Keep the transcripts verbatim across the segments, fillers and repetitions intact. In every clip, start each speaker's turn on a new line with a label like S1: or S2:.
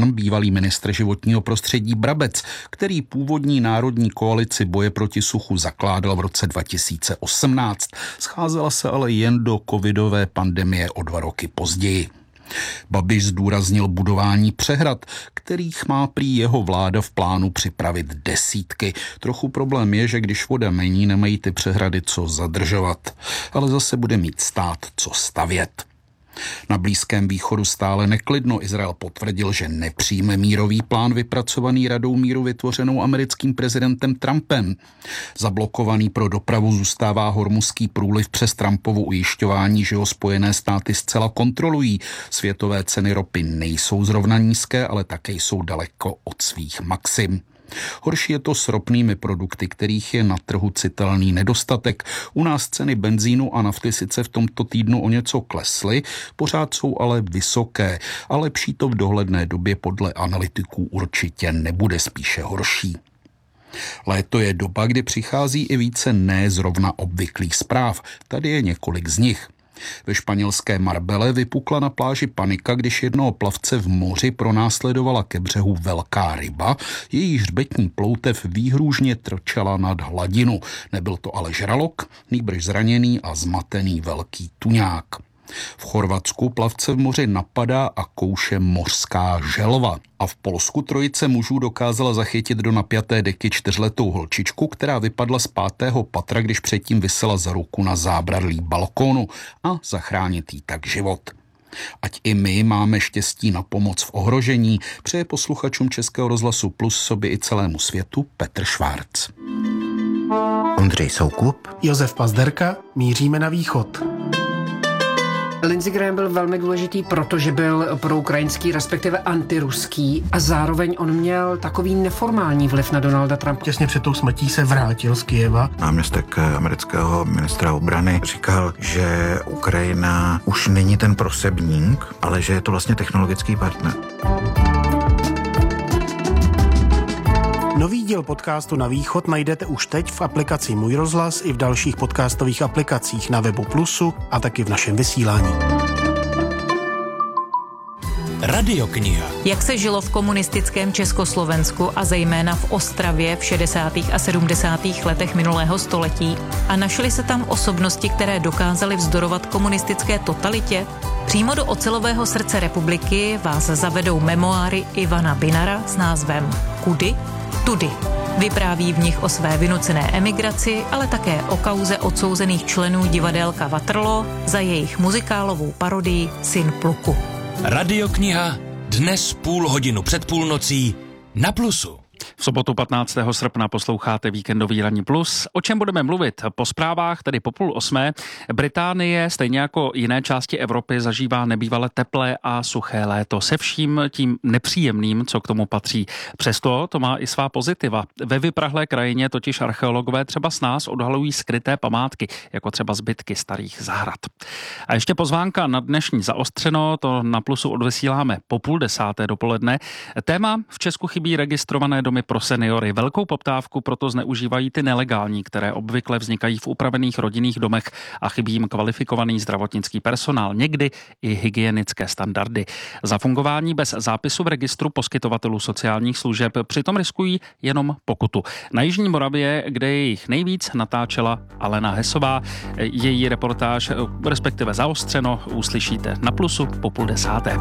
S1: plán bývalý ministr životního prostředí Brabec, který původní národní koalici boje proti suchu zakládal v roce dva tisíce osmnáct. Scházela se ale jen do covidové pandemie o dva roky později. Babiš zdůraznil budování přehrad, kterých má prý jeho vláda v plánu připravit desítky. Trochu problém je, že když voda není, nemají ty přehrady co zadržovat, ale zase bude mít stát co stavět. Na Blízkém východu stále neklidno. Izrael potvrdil, že nepřijme mírový plán vypracovaný Radou míru vytvořenou americkým prezidentem Trumpem. Zablokovaný pro dopravu zůstává Hormuzský průliv přes Trumpovo ujišťování, že ho Spojené státy zcela kontrolují. Světové ceny ropy nejsou zrovna nízké, ale také jsou daleko od svých maxim. Horší je to s ropnými produkty, kterých je na trhu citelný nedostatek. U nás ceny benzínu a nafty sice v tomto týdnu o něco klesly, pořád jsou ale vysoké a lepší to v dohledné době podle analytiků určitě nebude, spíše horší. Léto je doba, kdy přichází i více ne zrovna obvyklých zpráv. Tady je několik z nich. Ve španělské Marbelle vypukla na pláži panika, když jednoho plavce v moři pronásledovala ke břehu velká ryba, její hřbetní ploutev výhrůžně trčela nad hladinu. Nebyl to ale žralok, nýbrž zraněný a zmatený velký tuňák. V Chorvatsku plavce v moři napadá a kouše mořská želva. A v Polsku trojice mužů dokázala zachytit do napjaté deky čtyřletou holčičku, která vypadla z pátého patra, když předtím visela za ruku na zábradlí balkónu, a zachránit jí tak život. Ať i my máme štěstí na pomoc v ohrožení, přeje posluchačům Českého rozhlasu Plus, sobě i celému světu Petr Švárc.
S2: Ondřej Soukup,
S3: Josef Pazderka, míříme na východ.
S4: Lindsey Graham byl velmi důležitý, protože byl proukrajinský, respektive antiruský, a zároveň on měl takový neformální vliv na Donalda Trumpa.
S3: Těsně před tou smrtí se vrátil z Kyjeva.
S2: Náměstek amerického ministra obrany, říkal, že Ukrajina už není ten prosebník, ale že je to vlastně technologický partner.
S3: Nový díl podcastu Na východ najdete už teď v aplikaci Můj rozhlas i v dalších podcastových aplikacích na webu Plusu a taky v našem vysílání.
S5: Radiokniha.
S6: Jak se žilo v komunistickém Československu a zejména v Ostravě v šedesátých a sedmdesátých letech minulého století a našly se tam osobnosti, které dokázaly vzdorovat komunistické totalitě? Přímo do ocelového srdce republiky vás zavedou memoáry Ivana Binara s názvem Kudy? Tudy. Vypráví v nich o své vynucené emigraci, ale také o kauze odsouzených členů divadélka Waterloo za jejich muzikálovou parodii Syn pluku.
S5: Radiokniha dnes půl hodinu před půlnocí na Plusu.
S7: V sobotu patnáctého srpna posloucháte víkendový Ranní Plus. O čem budeme mluvit? Po zprávách, tedy po půl osmé, Británie, stejně jako jiné části Evropy, zažívá nebývale teplé a suché léto se vším tím nepříjemným, co k tomu patří. Přesto to má i svá pozitiva. Ve vyprahlé krajině totiž archeologové třeba s nás odhalují skryté památky, jako třeba zbytky starých zahrad. A ještě pozvánka na dnešní Zaostřeno, to na Plusu odvysíláme po půl desáté dopoledne. Téma: v Česku chybí registrované domy pro seniory. Velkou poptávku proto zneužívají ty nelegální, které obvykle vznikají v upravených rodinných domech a chybí jim kvalifikovaný zdravotnický personál, někdy i hygienické standardy. Za fungování bez zápisu v registru poskytovatelů sociálních služeb přitom riskují jenom pokutu. Na Jižní Moravě, kde je jich nejvíc, natáčela Alena Hesová. Její reportáž, respektive Zaostřeno, uslyšíte na Plusu po půl desáté.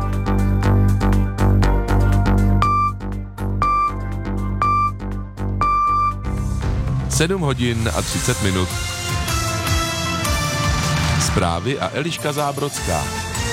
S8: sedm hodin a třicet minut. Zprávy a Eliška Zábrodská.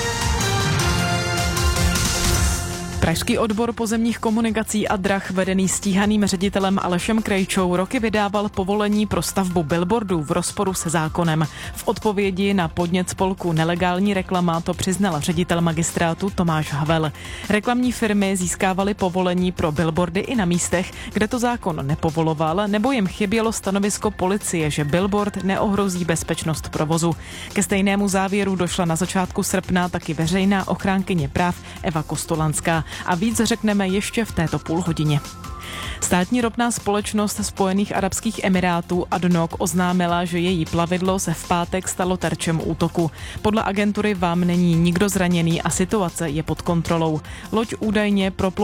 S9: Pražský odbor pozemních komunikací a drah vedený stíhaným ředitelem Alešem Krejčou roky vydával povolení pro stavbu billboardů v rozporu se zákonem. V odpovědi na podnět spolku Nelegální reklama to přiznal ředitel magistrátu Tomáš Havel. Reklamní firmy získávaly povolení pro billboardy i na místech, kde to zákon nepovoloval, nebo jim chybělo stanovisko policie, že billboard neohrozí bezpečnost provozu. Ke stejnému závěru došla na začátku srpna taky veřejná ochránkyně práv Eva Kostolanská. A víc řekneme ještě v této půlhodině. Státní ropná společnost Spojených arabských emirátů A D N O C oznámila, že její plavidlo se v pátek stalo terčem útoku. Podle agentury V A M není nikdo zraněný a situace je pod kontrolou. Loď údajně proplula